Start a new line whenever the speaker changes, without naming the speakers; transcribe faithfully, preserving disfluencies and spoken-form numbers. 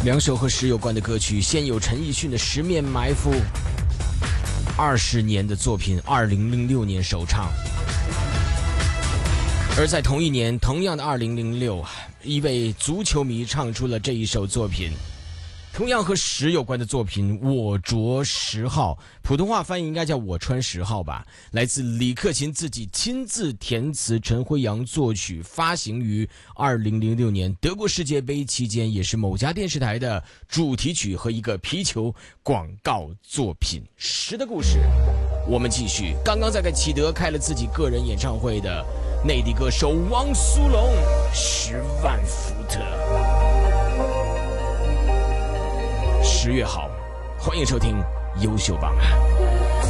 两首和十有关的歌曲，先有陈奕迅的《十面埋伏》，二十年的作品，二零零六年首唱。而在同一年，同样的二零零六，一位足球迷唱出了这一首作品，同样和十有关的作品《我着十号》，普通话翻译应该叫我穿十号吧，来自李克勤自己亲自填词，陈辉阳作曲，发行于二零零六年德国世界杯期间，也是某家电视台的主题曲和一个啤酒广告作品。十的故事我们继续。刚刚在给启德开了自己个人演唱会的内地歌手汪苏泷，十万伏特。十月好，欢迎收听优秀榜。